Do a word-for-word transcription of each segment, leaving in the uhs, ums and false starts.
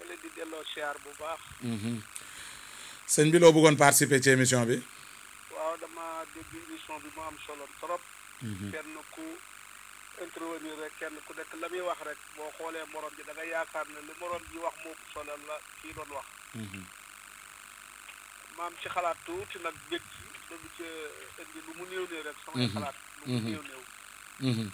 leen di delloo siyaar bu baax. sëñ bi loo bëggoon participer ci émission bi. waaw dama dégg émission bi mu am solo trop. kenn ku intervenir rek kenn ku nekk la muy wax rek boo xoolee morom ji da nga yaakaar ne li morom ji wax moo solo la kii doon wax. maam ci xalaat tuuti nag dégg ci dégg ci indi lu mu néew néew rek. samay xalaat lu mu néew néew.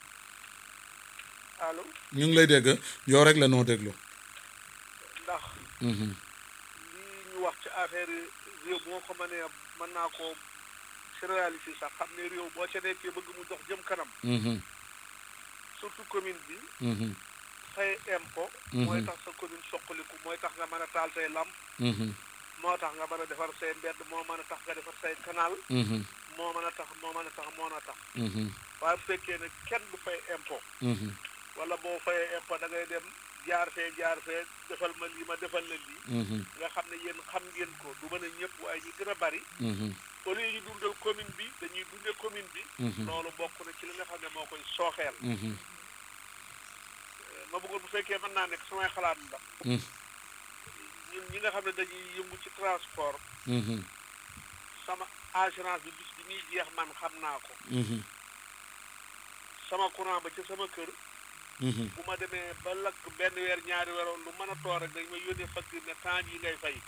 allo. ñu ngi lay dégg yow rek la noo déglu. ndax. lii ñu wax ci affaire réew moo ko mënee mën naa koo généraliser sax xam ne réew boo ca nekkee bëgg mu dox jëm kanam. surtout commune bi. fay impôt. mooy tax sa commune soqaliku mooy tax nga mën a taal say lamp. moo tax nga mën a defar say mbedd moo mën a tax nga defar say canal. moo mën a tax moo mën a tax moo mën a tax. waaye bu fekkee ne kenn du fay impôt. wala boo fayee impôt da ngay dem jaar fee jaar fee defal ma lii ma defal la lii. nga xam ne yéen xam ngeen ko du mën a ñëpp waaye ñi gën a bari. au lieu ñu dundal commune bi dañuy dundee commune bi. loolu bokk na ci li nga xam ne moo koy sooxeel. ma bëggoon bu fekkee mën naa nekk samay xalaat la. ñun ñi nga xam ne dañuy yëngu ci transport. sama assurance bi bis bi muy jeex man xam naa ko. sama courant ba ci sama kër. bu ma demee ba lakk benn weer ñaari weer lu mën a toog rek dañ may yónnee facture ne temps yi ngay fay.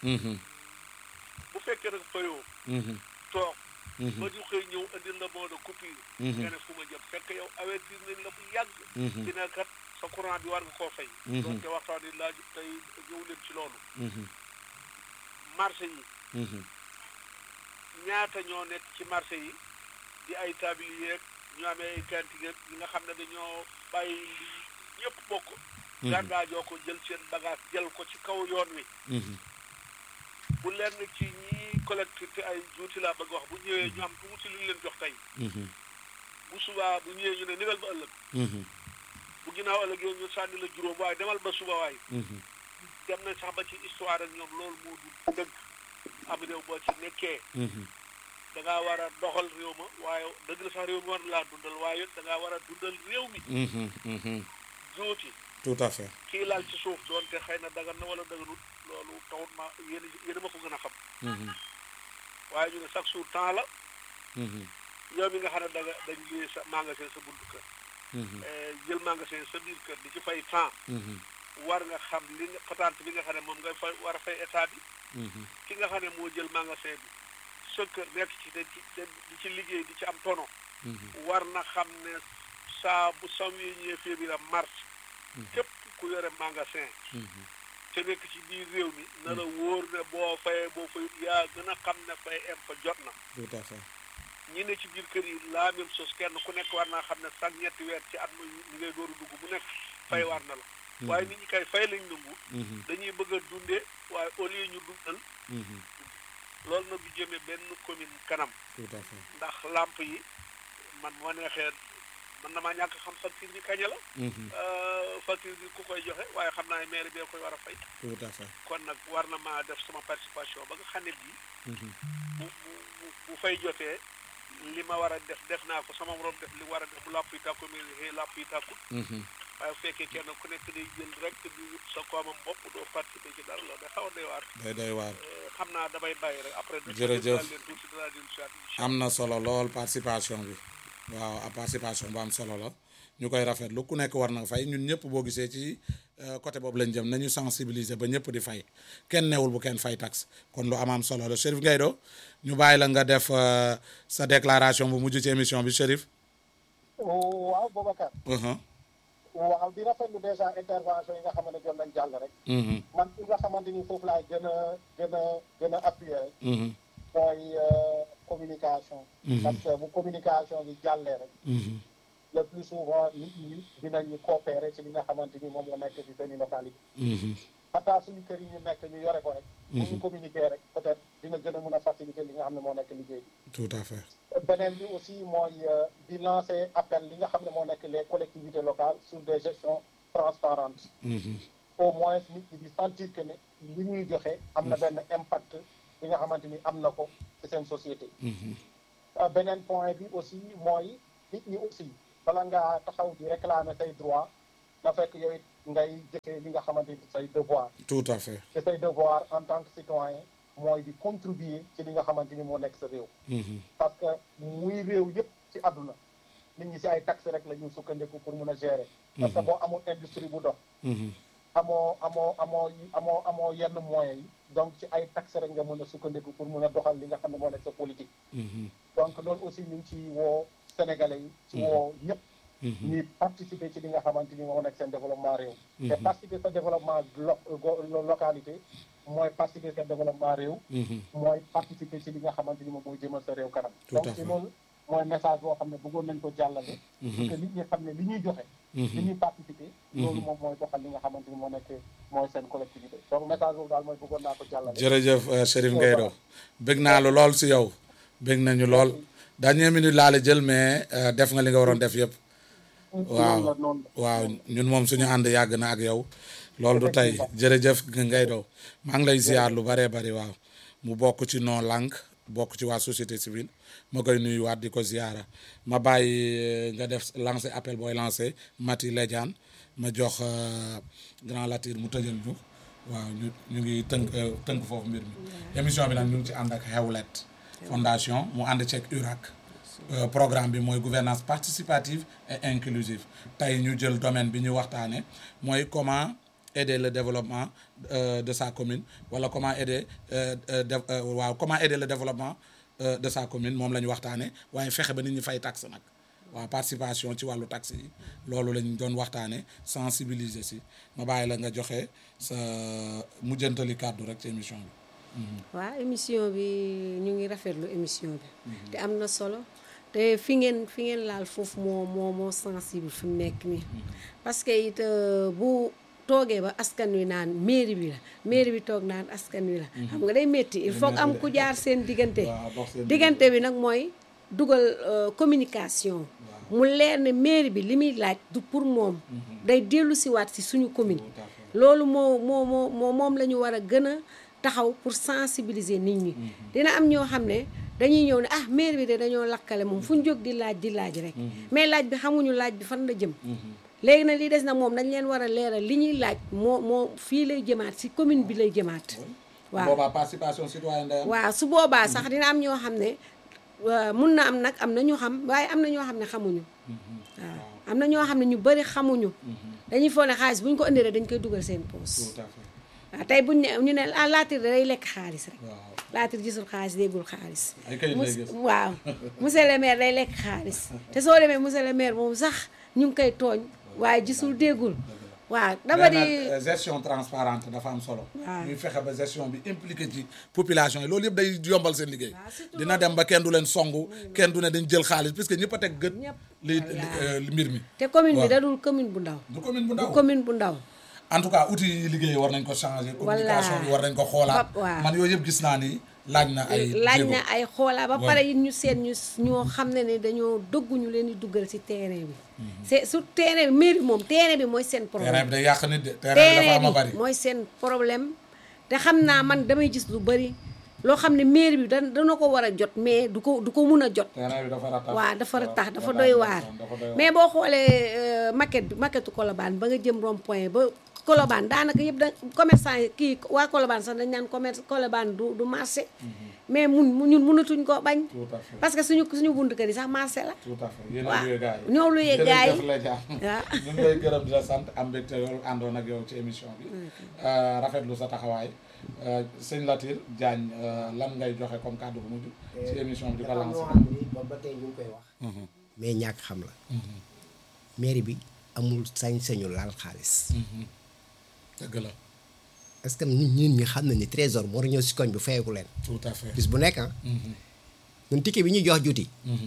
bu fekkee nag fayoo. toog. ba ñu xëy ñëw indil la mot de coupure. nga ne fu ma jëm fekk yow avertir nañ la bu yàgg. dina kat sa courant bi war nga koo fay. donc waxtaan yi laaj tey ñëw leen ci loolu. marché yi. ñaata ñoo nekk ci marché yi di ay tablier ñu amee ay cantine ñi nga xam ne dañoo bàyyi ñëpp bokk. gàngaajoo ko jël seen bagage jël ko ci kaw yoon wi. bu lenn ci ñi collectivité ay juuti laa bëgg wax bu ñëwee ñu am tuuti lu ñu leen jox tey. bu subaa bu ñëwee ñu ne nigal ba ëllëg. bu ginnaaw ëllëg yow ñu sànni la juróom waaye demal ba suba waay. dem na sax ba ci histoire ak ñoom loolu moo du dëgg am réew boo ci nekkee. da ngaa war a doxal réew ma waaye dëgg la sax réew mi war laa dundal waaye da ngaa war a dundal réew mi. juuti. tout à fait. kii laal ci suuf doonte xëy na dagan na wala daganut loolu taxut ma yéen yéen ma ko gën a xam. waaye ñu ne chaque jour temps la. yow mi nga xam ne da nga dañ lii sa magasin sa buntu kër. jël magasin sa biir kër di ci fay temps. war nga xam li nga patente bi nga xam ne moom ngay fay war a fay état bi. ki nga xam ne moo jël magasin bi sa kër nekk ci de di ci liggéey di ci am tono. war na xam ne saa bu janvier ñëwee février mars. képp ku yore magasin. te nekk ci biir réew mi. na la wóor ne boo fayee boo fay yaa gën a xam ne fay impôt jot na. tout à fait. ñi ne ci biir kër yi la même chose kenn ku nekk war naa xam ne sax ñetti weer ci at ma li ngay dooru dugg bu nekk fay war na la. waaye nit ñi kay fay lañ nangu. dañuy bëgg a dundee waaye au lieu ñu dundal. loolu nag du jëmee benn commune kanam. tout à fait. ndax lamp yi man bu ma neexee man damaa ñàkk xam facture bi kañ la. facture bi ku koy joxe waaye xam naa maire bee koy war a fay. tout à fait. kon nag war na maa def sama participation ba nga xam ne bii. bu bu bu fay jotee li ma war a def def naa ko sama morom def li war a def bu làmp yi tàkku mais li làmp yi tàkkut. waaye bu fekkee kenn ku nekk day jël rek di wut sa koomam bopp doo participer ci dara loolu day xaw a doy waar. day doy waar. xam naa damay bàyyi rek après. jërëjëf leen tuuti dinaa dellu si waat. am na solo lool participation bi waaw participation bu am solo la ñu koy rafetlu ku nekk war na fay ñun ñëpp boo gisee ci côté boobu lañ jëm nañu sensibiliser ba ñëpp di fay kenn newul bu kenn fay taxe kon lu am am solo la Chérif Ngaïdo ñu bàyyi la nga def sa déclaration bu mujj ci émission bi Chérif. waaw Boubacar. waaw di rafetlu déjà intervention yi nga xamante ne jot nañ jàll rek. man fi nga xamante ni foofu laay gën a gën a gën a appuyer rek. mooy communication. parce que bu communication bi jàllee rek. le plus souvent nit ñi dinañu coopérer ci li nga xamante ni moom moo nekk ci benn localité. xataa suñu kër yi ñu nekk ñu yore ko rek. bu ñu communiquer rek peut-être dina gën a mën a faciliter li nga xam ne moo nekk liggéey bi. tout à fait. beneen bi aussi mooy di lancer appel li nga xam ne moo nekk les collectivités locales sur des gestions transparentes. au moins nit ñi di sentir que ne li ñuy joxe am na benn impact li nga xamante ni am na ko ci seen société. beneen point bi aussi mooy nit ñi aussi bala ngaa taxaw di réclamer say droit na fekk yooyu ngay jëfee li nga xamante ni say devoir. tout à fait. te say devoir en tant que citoyen mooy di contribuer ci li nga xamante ni moo nekk sa réew. parce que muy réew yëpp ci àdduna nit ñi si ay taxes rek la ñu sukkandiku pour mun a gérer. parce que boo amul industrie bu dox. amoo amoo amoo amoo amoo yenn moyens yi donc ci ay taxes rek nga mën a sukkandiku pour mun a doxal li nga xam ne moo nekk sa politique. donc loolu aussi ñu ngi ci woo Sénégalais yi. ci woo ñëpp. ñuy participer ci li nga xamante ni moo nekk seen développement réew. te participer sa développement lo localité mooy participer sa développement réew. mooy participer ci li nga xamante ni moom mooy jëmal sa réew kanam. donc ci loolu mooy message boo xam ne bëggoon nañ ko jàllale. pour que nit ñi xam ne li ñuy joxe. li ñuy participer. loolu moom mooy doxal li nga xamante ni moo nekk mooy seen collectivité donc message boobu daal mooy bëggoon naa ko jàllale. jërëjëf Chérif Ngaïdo bëgg naa lu lool si yow bëgg nañu lool dernière minute laa la jël mais def nga li nga waroon def yëpp. waaw waaw ñun moom suñu ànd yàgg na ak yow loolu du tey jërëjëf Ngaïdo maa ngi lay ziar lu bëree bëri waaw mu bokk ci non langue bokk ci waa société civile ma koy nuyuwaat di ko ziara ma bàyyi nga def lancé appel booy lancé Mati Lediane ma jox Grand Latir mu tëjal ñu waaw ñu ñu ngi tënk tënk foofu mbir mi émission bi nag ñu ngi ci ànd ak Hewlett Fondation mu ànd ceeg U R A C programme bi mooy gouvernance participative et inclusive tey ñu jël domaine bi ñu waxtaane mooy comment aider le développement euh, de sa commune wala comment aider euh, euh, de, waaw comment aider le développement de sa commune moom la ñu waxtaane waaye fexe ba nit ñi fay taxe nag waaw participation ci wàllu taxe yi loolu lañ doon waxtaane sensibiliser si ma bàyyi la nga joxe sa mujjantali kàddu rek ci émission bi. waaw émission bi ñu ngi rafetlu émission bi te am na solo te fi ngeen fi ngeen laal foofu moo moo moo sensible fi mu nekk nii parce que it bu toogee ba askan wi naan mairie bi la mairie bi toog naan askan wi la xam nga day métti il faut am ku jaar seen diggante diggante bi nag mooy dugal communication mu leer ne mairie bi li muy laaj du pour moom day dellu siwaat si suñu commune loolu moo moo moo moo moom la ñu war a gën a taxaw pour sensibiliser nit ñi dina am ñoo xam ne dañuy ñëw ne ah maire bi de dañoo lakkale moom fu ñu jóg di laaj di laaj rek mais laaj bi xamuñu laaj bi fan la jëm léegi nag li des na moom dañ leen war a leeral li ñuy laaj moo moo fii lay jëmaat si commune bi lay jëmaat waaw boobaa participation citoyenne waaw su boobaa sax dina am ñoo xam ne mun na am nag am na ñu xam waaye am na ñoo xam ne xamuñu waaw am na ñoo xam ne ñu bëri xamuñu dañuy foog ne xaalis bu ñu ko indi rek dañ koy dugal seen poos waaw tey buñ ne ñu ne ah Latir day lekk xaalis rek Latir gisul xaalis déggul xaalis waaw monsieur le maire day lekk xaalis te soo demee monsieur le maire moom sax ñu ngi koy tooñ waaye gisul déggul waaw dafa di gestion transparente dafa am solo waaw ñuy fexe ba gestion bi impliqué ci population yi loolu yëpp day yombal seen liggéey dina dem ba kenn du leen songu kenn du ne dañ jël xaalis puisque ñëpp a teg gët li mbir mi te commune bi da dul commune bu ndaw du commune bu ndaw du commune bu ndaw en tout cas outils yi liggéey war nañ ko changer communication bi war nañ ko xoolaat man yooyu yëpp gis naa ni laaj na ay laaj na ay xoolaa ba pare it ñu seet ñu ñoo xam ne ne dañoo dogg ñu leen di duggal ci terrain bi c'est su terrain bi mairie moom terrain bi mooy seen problème terrain bi day yàq nit de terrain bi dafa am a bari mooy seen problème te xam naa man damay gis lu bari loo xam ne mairie bi da dana ko war a jot mais du ko du ko mun a jot terrain bi dafa ratax waaw dafa ratax dafa doy waar mais boo xoolee maquette bi maquette Colobane ba nga jëm rond point ba Colobane daanaka yëpp da commerçant yi kii waa Colobane sax dañ naan commerce Colobane du du marché mais mun ñun mënatuñ koo bañ parce que suñu suñu buntu kër yi sax marché la tout à fait yéen a luyee gars yi ñoo luyee gars yi waaw ñu ngi lay gërëm di la sant am mbégte yoolu àndoon ak yow ci émission bi rafetlu sa taxawaay sëñ Latir Diagne lan ngay joxe comme kàddu bu mujj ci émission bi di ko lancé ba ba tey ñu ngi koy wax mais ñàkk xam la mairie bi amul sañ-sañu laal xaalis dëgg la est-ce que nit ñi ñi xam nañ ni trésor moo ñëw si koñ bi fayeku leen tout à fait bis bu nekk ah ñun ticket bi ñuy jox juuti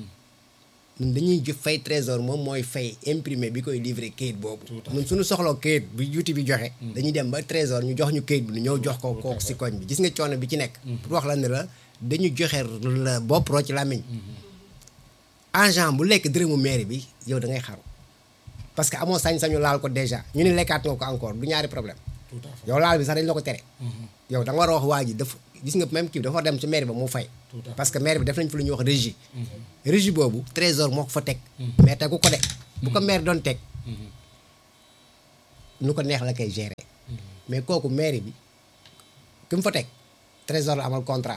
ñun dañuy jëf fay trésor moom mooy fay imprimé bi koy livré kayit boobu ñun suñu soxloo kayit bi juuti bi joxe dañuy dem ba trésor ñu jox ñu kayit bi ñu ñëw jox ko kooku si koñ bi gis nga coono bi ci nekk pour wax la ne la dañu joxe la bopp roo ci làmmiñ agent bu lekk dërëmu mairie bi yow da ngay xaru parce que amoo sañ-sañu laal ko déjà ñu ne lekkaat nga ko encore du ñaari problème yow laal bi sax dañ la ko tere yow da nga war a wax waa ji dafa gis nga même kii bi dafa dem ci mairie ba mu fay parce que maire bi def nañ fi lu ñuy wax régie régie boobu trésor moo ko fa teg mais tegu ko de bu ko maire doon teg nu ko neex la koy gérer mais kooku mairie bi ki mu fa teg trésor la amal contrat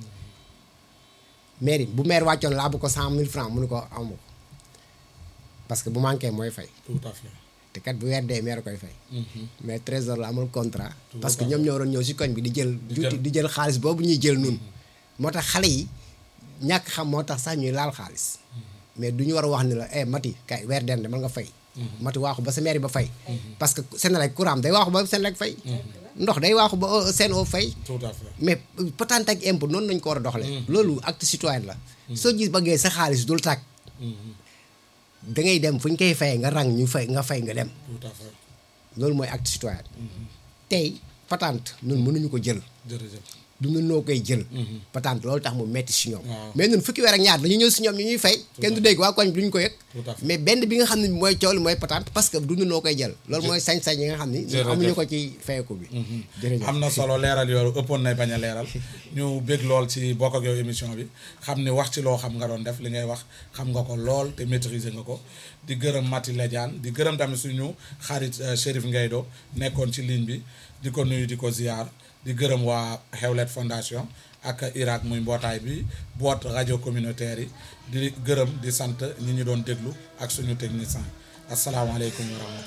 mairie bu maire wàccoon laa bu ko cent mille francs mënu ko amu ko parce que bu manqué mooy fay. tout à fait. te kat bu weer dee maire koy fay. mais trésor la amal contrat. parce que ñoom ñoo doon ñëw si koñ bi di jël. juuti di jël xaalis boobu ñuy jël nun moo tax xale yi ñàkk xam moo tax sax ñuy laal xaalis. mais du ñu war a wax ni la eh Mati kay weer den de mën nga fay. Mati waaxu ba sa maire ba fay. parce que Senelec courant day waaxu ba Senelec fay. ndox day waaxu ba Sen'Eau fay. tout à fait. mais patente ak impôt noonu lañ ko war a doxalee. loolu acte citoyen la. soo gis bëggee sa xaalis dul tàkk. da ngay dem fu ñu koy fayee nga rang ñu fay nga fay nga dem. tout à fait. loolu mooy acte citoyen. tey patente ñun mënuñu ko jël. jërëjëf. du ñu noo koy jël. patente loolu tax mu metti si ñoom. mais ñun fukki weer ak ñaar dañu ñëw si ñoom ñu ñuy fay. kenn du dégg waa koñ bi duñu ko yëg. mais benn bi nga xam ne mooy coow li mooy patente parce que du ñu noo koy jël. loolu mooy sañ-sañ yi nga xam ni. amuñu ko ci fayeku bi. jërëjëf am na solo leeral yooyu ëppoon na bañ a leeral ñu bég lool ci bokk ak yow émission bi xam ni wax ci loo xam nga doon def li ngay wax xam nga ko lool te maîtriser nga ko di gërëm Mati Ladiane di gërëm tamit suñu xarit Chérif Ngaydo nekkoon ci ligne bi di ko nuyu di ko ziar di gërëm waa Xewlet Fondation ak Irak muy mbootaay bi boot rajo communautaire yi di gërëm di sant ñi ñu doon déglu ak suñu technicien asalaamaaleykum wa rahmatulah